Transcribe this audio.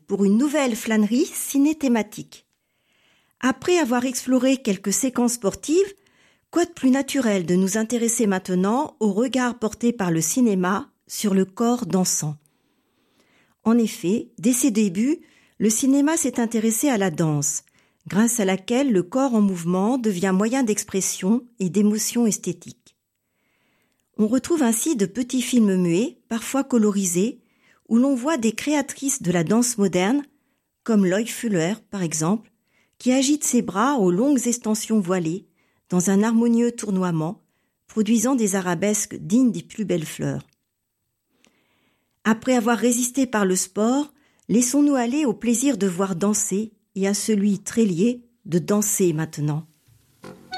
pour une nouvelle flânerie ciné-thématique. Après avoir exploré quelques séquences sportives, quoi de plus naturel de nous intéresser maintenant au regard porté par le cinéma sur le corps dansant. En effet, dès ses débuts, le cinéma s'est intéressé à la danse, grâce à laquelle le corps en mouvement devient moyen d'expression et d'émotion esthétique. On retrouve ainsi de petits films muets, parfois colorisés, où l'on voit des créatrices de la danse moderne, comme Loie Fuller par exemple, qui agite ses bras aux longues extensions voilées, dans un harmonieux tournoiement, produisant des arabesques dignes des plus belles fleurs. Après avoir résisté par le sport, laissons-nous aller au plaisir de voir danser et à celui très lié de danser maintenant.